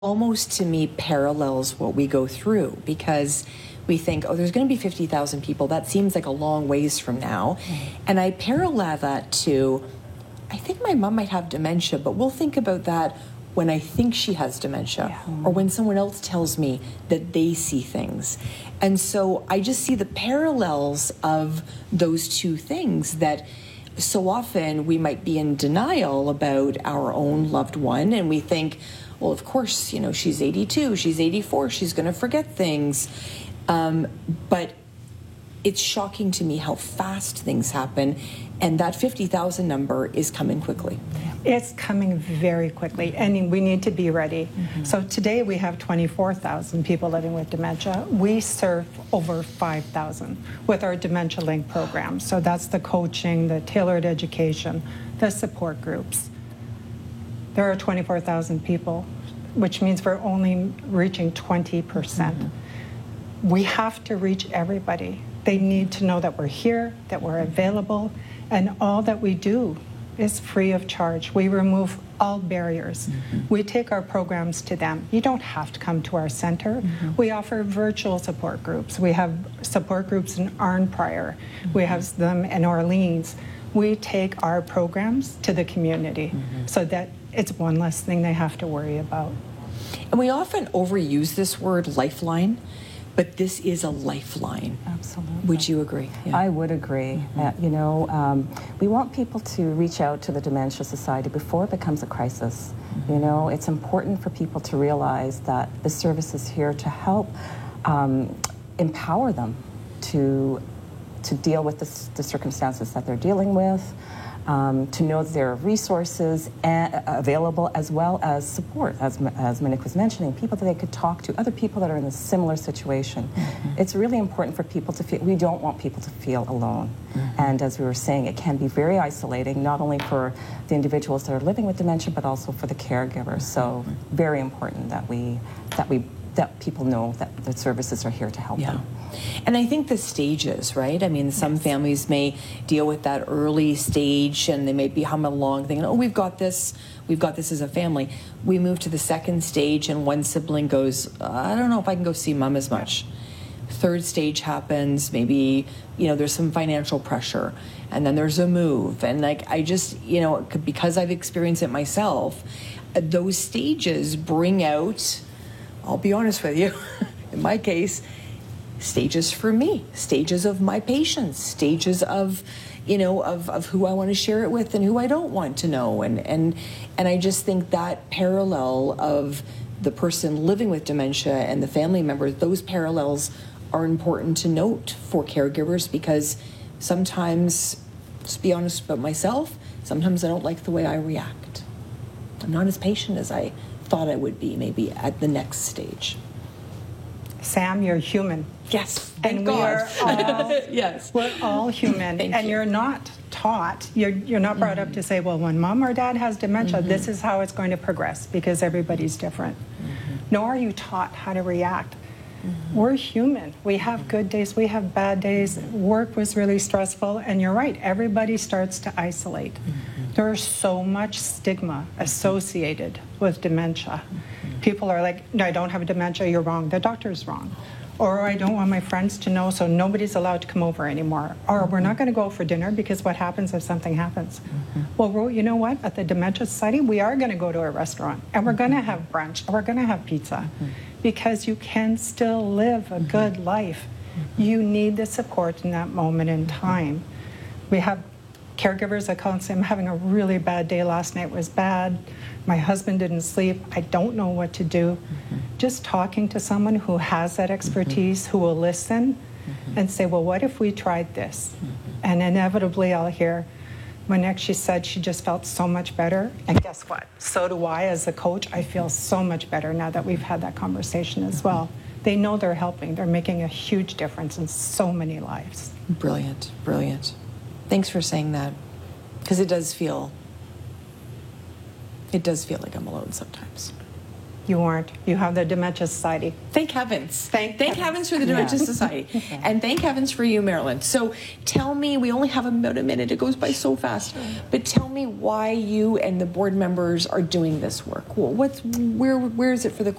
almost to me parallels what we go through, because we think, oh, there's going to be 50,000 people. That seems like a long ways from now. And I parallel that to, I think my mom might have dementia, but we'll think about that when I think she has dementia, or when someone else tells me that they see things. And so I just see the parallels of those two things, that so often we might be in denial about our own loved one, and we think, well, of course, she's 82, she's 84, she's going to forget things. But it's shocking to me how fast things happen, and that 50,000 number is coming quickly. It's coming very quickly, and we need to be ready. So today we have 24,000 people living with dementia. We serve over 5,000 with our Dementia Link program. So that's the coaching, the tailored education, the support groups. There are 24,000 people, which means we're only reaching 20%. We have to reach everybody. They need to know that we're here, that we're available, and all that we do is free of charge. We remove all barriers. We take our programs to them. You don't have to come to our center. We offer virtual support groups. We have support groups in Arnprior. We have them in Orleans. We take our programs to the community so that it's one less thing they have to worry about. And we often overuse this word lifeline, but this is a lifeline. Absolutely. Would you agree? Yeah. I would agree. We want people to reach out to the Dementia Society before it becomes a crisis. It's important for people to realize that the service is here to help empower them to deal with the circumstances that they're dealing with, to know that there are resources available, as well as support, as Monique was mentioning, people that they could talk to, other people that are in a similar situation. It's really important for people to feel, we don't want people to feel alone. And as we were saying, it can be very isolating, not only for the individuals that are living with dementia, but also for the caregivers. So very important that people know that the services are here to help them. And I think the stages, right? I mean, some families may deal with that early stage, and they may be humming along thinking, oh, we've got this as a family. We move to the second stage, and one sibling goes, I don't know if I can go see mom as much. Third stage happens, maybe, there's some financial pressure, and then there's a move. And I just, because I've experienced it myself, those stages bring out, I'll be honest with you, in my case, stages for me, stages of my patients, stages of, of who I want to share it with and who I don't want to know. And I just think that parallel of the person living with dementia and the family members, those parallels are important to note for caregivers, because sometimes, just be honest about myself, sometimes I don't like the way I react. I'm not as patient as I thought I would be maybe at the next stage. Sam, you're human. Yes, and we are all, yes, we're all human. And you're not taught, you're not brought up to say, well, when mom or dad has dementia, this is how it's going to progress, because everybody's different. Nor are you taught how to react. We're human. We have good days, we have bad days. Work was really stressful, and you're right, everybody starts to isolate. There's so much stigma associated with dementia. People are like, no, I don't have dementia, you're wrong, the doctor's wrong. Or I don't want my friends to know, so nobody's allowed to come over anymore. Or we're not going to go for dinner, because what happens if something happens? Well, you know what? At the Dementia Society, we are going to go to a restaurant, and we're going to have brunch, and we're going to have pizza, because you can still live a good life. You need the support in that moment in time. We have caregivers that call and say, I'm having a really bad day, last night was bad, my husband didn't sleep, I don't know what to do. Just talking to someone who has that expertise, who will listen and say, well, what if we tried this? And inevitably I'll hear, Monique, she said she just felt so much better. And guess what? So do I as a coach. I feel so much better now that we've had that conversation as well. They know they're helping. They're making a huge difference in so many lives. Brilliant, brilliant. Thanks for saying that, because it does feel like I'm alone sometimes. You aren't. You have the Dementia Society. Thank heavens. Thank heavens for the Dementia Society. And thank heavens for you, Marilyn. So tell me, we only have about a minute. It goes by so fast. But tell me why you and the board members are doing this work. Where is it for the